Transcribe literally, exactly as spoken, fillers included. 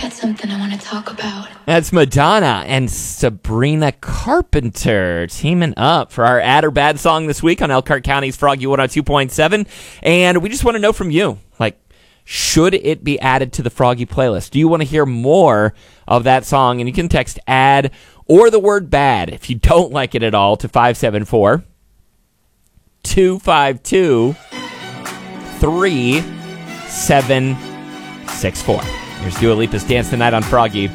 got something I want to talk about. That's Madonna and Sabrina Carpenter teaming up for our Add or Bad song this week on Elkhart County's Froggy one oh two point seven. And we just want to know from you, like, should it be added to the Froggy playlist? Do you want to hear more of that song? And you can text add or the word bad if you don't like it at all to five seven four, two five two, three seven six four. Here's Dua Lipa's Dance the Night on Froggy.